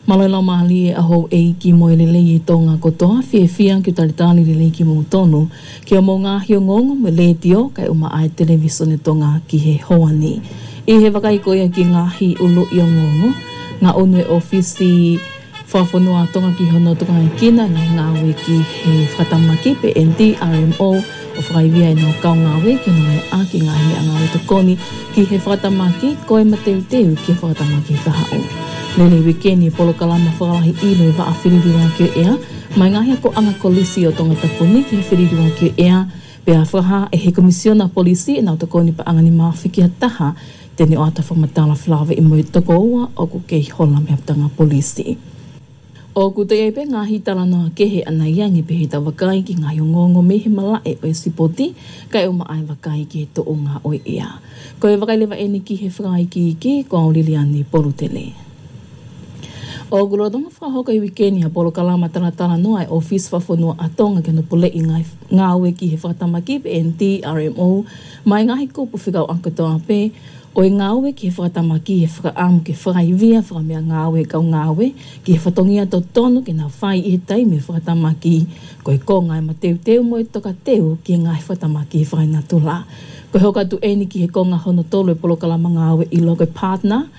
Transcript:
Malaila mahali e aho e ki mo e lele i tonga kotoa fia ki taritani lele ki mo tonu ki o mo ngā hiongongo me le tio kai uma ai television e tonga ki he hoani. I he wakai koia ki ngahi ulu i o ngongo, ngā onu e ofisi whawhanua tonga ki hono tonga e kina ngai ngāwe ki he whatamaki pe NDRMO o whakaivia e nao kau ngāwe ki hono e a ki ngahi a ngāwe tokoni ki he whatamaki koe mateu ki he whatamaki kahao. Nene wikeni polo kalama whakalahi ilo e waa whiriruan ki ea, mai ngahia ko anga kolisi o tonga tapuni ki he whiriruan ki ea, pea whaha e he komisiona polisi e nao takoni pa angani mawhiki a taha, teni o ata whamatala whlawe i moi toko ua o ku kei hola me aptanga polisi. O ku te epe ngahi talanoa kehe ana iangi pe he tawakai ki ngahi o ngongo me he malae o e sipoti, kai o maai wakai ki he to o ngā o ea. Ko e wakailewa eni ki he whakai ki ko au liliani polu tele. O gurodonga whahoka i wikeni ha polo kalama taratara noa e office whawhanua atonga ke no pule i ngāwe ki he whatamaki pe NDRMO mai ngahi kupu whikau ankatoa pe o e ngāwe ki he whatamaki he whakaamu ke whakaivia whakamea ngāwe kau ngāwe ki he whatongia to tonu ke nā whai i he taime whatamaki ko e ko ngai ma teu mo e toka teu ki ngai whatamaki he whainatula. Ko hoka tu eni ki he konga hono tolu e polo kalama ngāwe i loke partner